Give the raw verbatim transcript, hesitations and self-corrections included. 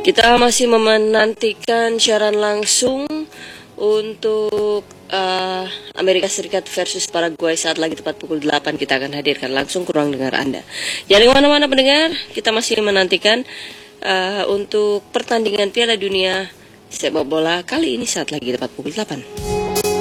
Kita masih menantikan siaran langsung untuk uh, Amerika Serikat versus Paraguay. Saat lagi tepat pukul delapan kita akan hadirkan langsung ke ruang dengar Anda. Jangan kemana-mana pendengar, kita masih menantikan uh, untuk pertandingan Piala Dunia sepak bola kali ini saat lagi tepat pukul delapan.